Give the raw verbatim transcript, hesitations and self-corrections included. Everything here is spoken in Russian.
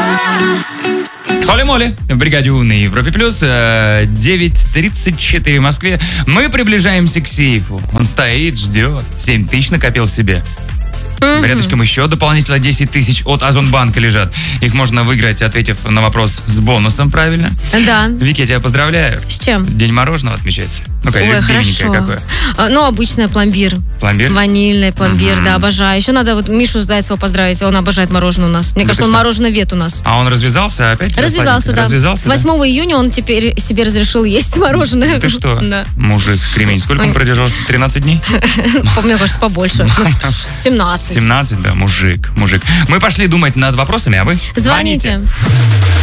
Холли-моли в бригаде У на Европе Плюс. девять тридцать четыре в Москве. Мы приближаемся к сейфу. Он стоит, ждет. семь тысяч накопил себе. Mm-hmm. Рядышком еще дополнительно десять тысяч от Озонбанка лежат. Их можно выиграть, ответив на вопрос с бонусом правильно. Да. Вики, я тебя поздравляю. С чем? День мороженого отмечается. Ну-ка, ой, хорошо. Какое? А, ну, обычное пломбир. Пломбир? Ванильный пломбир, mm-hmm. да, обожаю. Еще надо вот Мишу Зайцева поздравить, он обожает мороженое у нас. Мне да кажется, он мороженовед у нас. А он развязался опять? Развязался, да. Развязался, с восьмого да? июня он теперь себе разрешил есть мороженое. Ты что? Да. Мужик, кремень. Сколько он продержался? тринадцать дней? Мне кажется, побольше. семнадцать. семнадцать, да, мужик, мужик. Мы пошли думать над вопросами, а вы? Звоните.